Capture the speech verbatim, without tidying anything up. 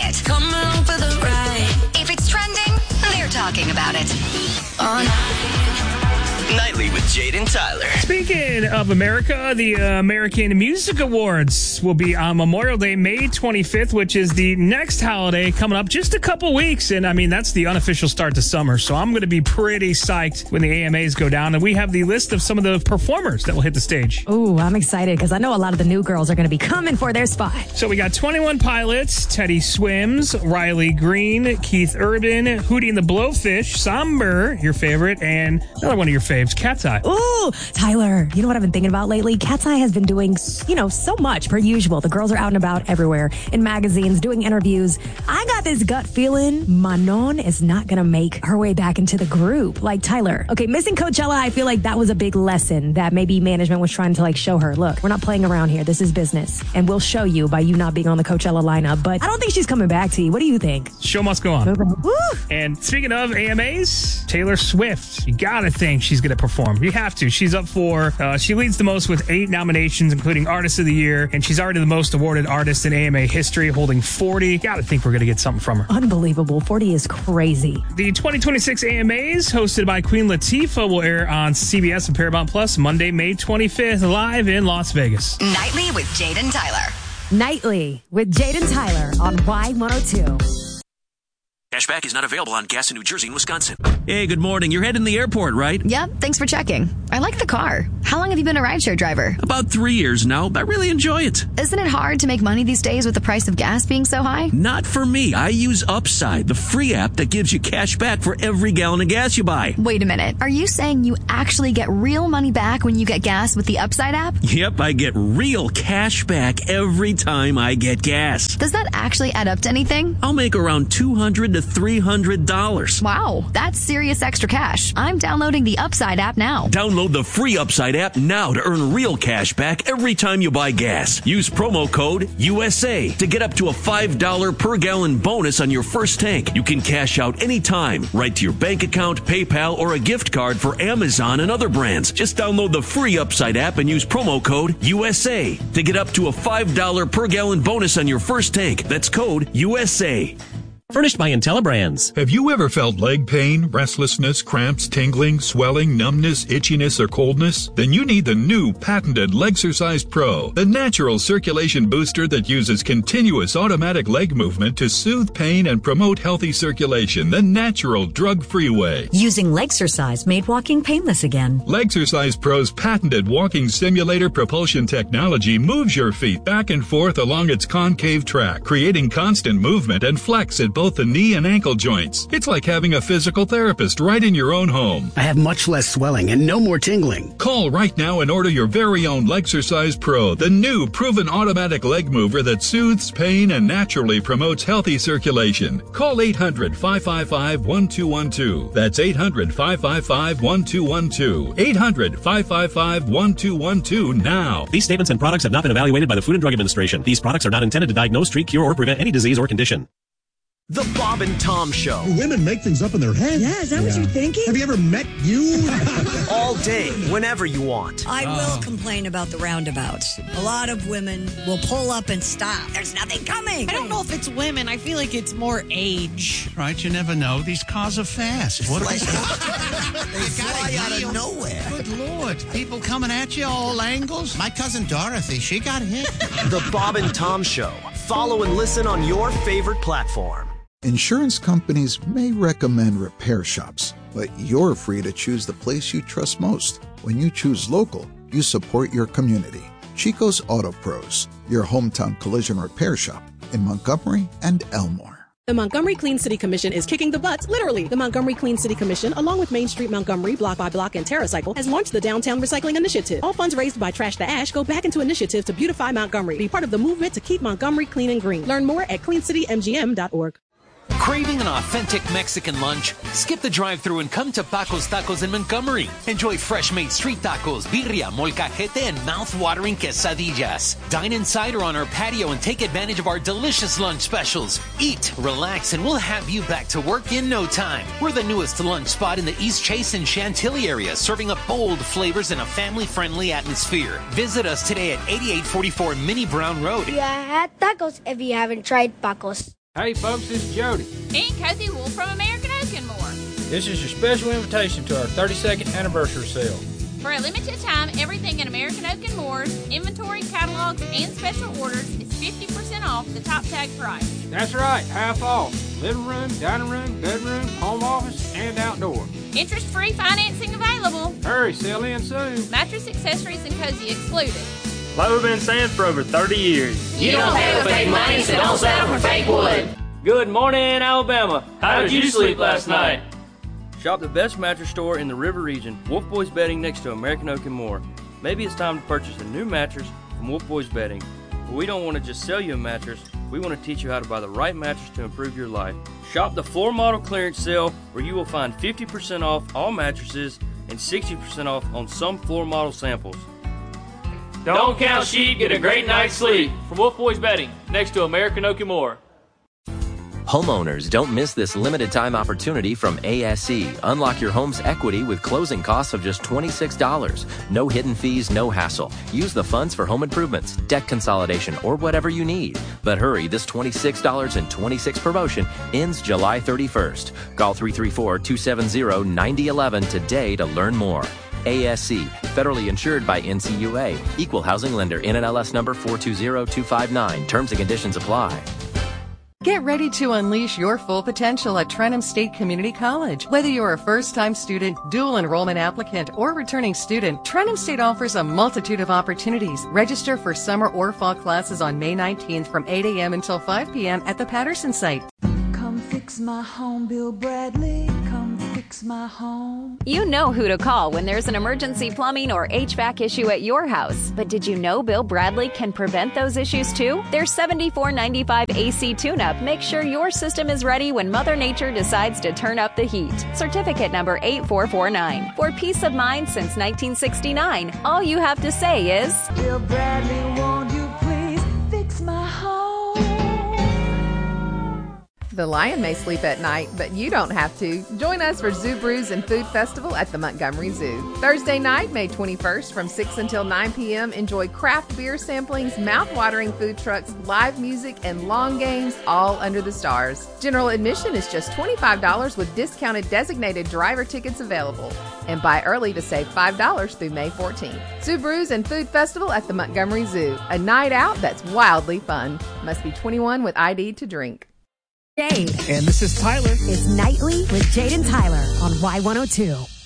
it. Come along for the ride. If it's trending, they're talking about it. On Nightly with Jade and Tyler. Speaking of America, the uh, American Music Awards will be on Memorial Day, May twenty-fifth, which is the next holiday coming up just a couple weeks. And I mean, that's the unofficial start to summer. So I'm going to be pretty psyched when the A M As go down. And we have the list of some of the performers that will hit the stage. Ooh, I'm excited because I know a lot of the new girls are going to be coming for their spot. So we got twenty-one Pilots, Teddy Swims, Riley Green, Keith Urban, Hootie and the Blowfish, Somber, your favorite, and another one of your faves, Cat's Eye. Ooh, Tyler, you know what I've been thinking about lately? Cat's Eye has been doing, you know, so much per usual. The girls are out and about everywhere, in magazines, doing interviews. I got this gut feeling Manon is not going to make her way back into the group. Like, Tyler, okay, missing Coachella, I feel like that was a big lesson that maybe management was trying to, like, show her. Look, we're not playing around here. This is business. And we'll show you by you not being on the Coachella lineup. But I don't think she's coming back to you. What do you think? Show must go on. Woo! And speaking of A M As, Taylor Swift. You got to think she's going to perform. You have to. She's up for, uh, she leads the most with eight nominations, including Artist of the Year, and she's already the most awarded artist in A M A history, holding forty. Got to think we're going to get something from her. Unbelievable. forty is crazy. The twenty twenty-six A M As, hosted by Queen Latifah, will air on C B S and Paramount Plus Monday, May twenty-fifth, live in Las Vegas. Nightly with Jade and Tyler. Nightly with Jade and Tyler on Y one oh two. Cashback is not available on gas in New Jersey and Wisconsin. Hey, good morning. You're heading to the airport, right? Yep, thanks for checking. I like the car. How long have you been a rideshare driver? About three years now. I really enjoy it. Isn't it hard to make money these days with the price of gas being so high? Not for me. I use Upside, the free app that gives you cash back for every gallon of gas you buy. Wait a minute. Are you saying you actually get real money back when you get gas with the Upside app? Yep, I get real cash back every time I get gas. Does that actually add up to anything? I'll make around two hundred to three hundred dollars. Wow, that's serious extra cash. I'm downloading the Upside app now. Download the free Upside app now to earn real cash back every time you buy gas. Use promo code U S A to get up to a five dollars per gallon bonus on your first tank. You can cash out anytime, right to your bank account, PayPal, or a gift card for Amazon and other brands. Just download the free Upside app and use promo code U S A to get up to a five dollars per gallon bonus on your first tank. That's code U S A. Furnished by IntelliBrands. Have you ever felt leg pain, restlessness, cramps, tingling, swelling, numbness, itchiness, or coldness? Then you need the new patented Legsercise Pro, the natural circulation booster that uses continuous automatic leg movement to soothe pain and promote healthy circulation the natural drug-free way. Using Legsercise made walking painless again. Legsercise Pro's patented walking simulator propulsion technology moves your feet back and forth along its concave track, creating constant movement and flex at both the knee and ankle joints. It's like having a physical therapist right in your own home. I have much less swelling and no more tingling. Call right now and order your very own Legsercise Pro, the new proven automatic leg mover that soothes pain and naturally promotes healthy circulation. Call eight hundred, five five five, one two one two. That's eight hundred, five five five, one two one two. eight hundred, five five five, one two one two now. These statements and products have not been evaluated by the Food and Drug Administration. These products are not intended to diagnose, treat, cure, or prevent any disease or condition. The Bob and Tom Show. Women make things up in their head. Yeah, is that yeah. what you're thinking? Have you ever met you? All day, whenever you want. I oh. will complain about the roundabouts. A lot of women will pull up and stop. There's nothing coming. I don't know if it's women. I feel like it's more age. Right, you never know. These cars are fast. What like, they fly out of nowhere. Good Lord. People coming at you all angles. My cousin Dorothy, she got hit. The Bob and Tom Show. Follow and listen on your favorite platform. Insurance companies may recommend repair shops, but you're free to choose the place you trust most. When you choose local, you support your community. Chico's Auto Pros, your hometown collision repair shop in Montgomery and Elmore. The Montgomery Clean City Commission is kicking the butts, literally. The Montgomery Clean City Commission, along with Main Street Montgomery, Block by Block, and TerraCycle, has launched the Downtown Recycling Initiative. All funds raised by Trash the Ash go back into initiatives to beautify Montgomery. Be part of the movement to keep Montgomery clean and green. Learn more at clean city m g m dot org. Craving an authentic Mexican lunch? Skip the drive-thru and come to Paco's Tacos in Montgomery. Enjoy fresh-made street tacos, birria, molcajete, and mouth-watering quesadillas. Dine inside or on our patio and take advantage of our delicious lunch specials. Eat, relax, and we'll have you back to work in no time. We're the newest lunch spot in the East Chase and Chantilly area, serving up bold flavors in a family-friendly atmosphere. Visit us today at eighty-eight forty-four Minnie Brown Road. You had tacos if you haven't tried Paco's. Hey folks, this is Jody. And Cozy Wolf from American Oak and More. This is your special invitation to our thirty-second anniversary sale. For a limited time, everything in American Oak and Moore's inventory, catalogs, and special orders is fifty percent off the top tag price. That's right, half off. Living room, dining room, bedroom, home office, and outdoor. Interest-free financing available. Hurry, sell in soon. Mattress, accessories, and cozy excluded. Like we've been saying for over thirty years. You don't pay with fake money, so don't settle for fake wood. Good morning, Alabama. How did you sleep last night? Shop the best mattress store in the River Region, Wolf Boys Bedding, next to American Oak and More. Maybe it's time to purchase a new mattress from Wolf Boys Bedding. But we don't want to just sell you a mattress, we want to teach you how to buy the right mattress to improve your life. Shop the floor model clearance sale where you will find fifty percent off all mattresses and sixty percent off on some floor model samples. Don't count sheep, get a great night's sleep. From Wolf Boys Bedding, next to American Oak and More. Homeowners, don't miss this limited time opportunity from A S E. Unlock your home's equity with closing costs of just twenty-six dollars. No hidden fees, no hassle. Use the funds for home improvements, debt consolidation, or whatever you need. But hurry, this twenty-six dollars and twenty-six cents promotion ends July thirty-first. Call three three four, two seven zero, nine zero one one today to learn more. A S E, federally insured by N C U A. Equal housing lender, N M L S number four two zero two five nine. Terms and conditions apply. Get ready to unleash your full potential at Trenham State Community College. Whether you're a first-time student, dual enrollment applicant, or returning student, Trenham State offers a multitude of opportunities. Register for summer or fall classes on May nineteenth from eight a.m. until five p.m. at the Patterson site. Come fix my home, Bill Bradley. Come fix my home. You know who to call when there's an emergency plumbing or H V A C issue at your house. But did you know Bill Bradley can prevent those issues too? Their seventy-four ninety-five A C tune-up makes sure your system is ready when Mother Nature decides to turn up the heat. Certificate number eight four four nine. For peace of mind since nineteen sixty-nine, all you have to say is, Bill Bradley, won't you please fix my home? The lion may sleep at night, but you don't have to. Join us for Zoo Brews and Food Festival at the Montgomery Zoo. Thursday night, May twenty-first, from six until nine p.m., enjoy craft beer samplings, mouth-watering food trucks, live music, and long games, all under the stars. General admission is just twenty-five dollars with discounted designated driver tickets available. And buy early to save five dollars through May fourteenth. Zoo Brews and Food Festival at the Montgomery Zoo. A night out that's wildly fun. Must be twenty-one with I D to drink. Jade. And this is Tyler. It's Nightly with Jade and Tyler on Y one oh two.